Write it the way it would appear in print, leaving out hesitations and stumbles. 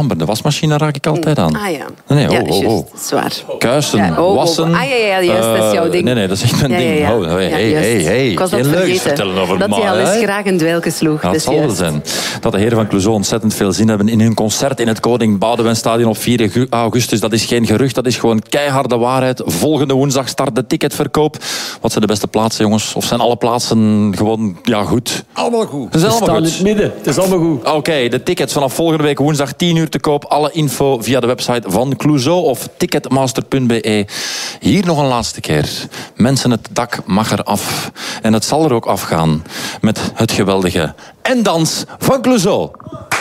Amber, de wasmachine raak ik altijd aan. Ah ja. Nee, Juist, zwaar. Kuisen, wassen. Ja, juist, dat is jouw ding. Nee, dat is echt mijn ding. Ja. Hey. Ik was dat geen leugens vergeten. vertellen over dat hij al eens graag een dweilke sloeg. Ja, het zal wel zijn dat de heren van Clouseau ontzettend veel zin hebben in hun concert in het Koning Boudewijnstadion op 4 augustus. Dat is geen gerucht, dat is gewoon keiharde waarheid. Volgende woensdag start de ticketverkoop. Wat zijn de beste plaatsen, jongens? Of zijn alle plaatsen gewoon goed? Allemaal goed. Ze staan in het midden. Het is allemaal goed. Oké, de tickets vanaf volgende week woensdag 10 uur te koop. Alle info via de website van Clouseau of ticketmaster.be. Hier nog een laatste keer. Mensen, het dak mag er af. En het zal er ook afgaan met het geweldige En Dans van Clouseau.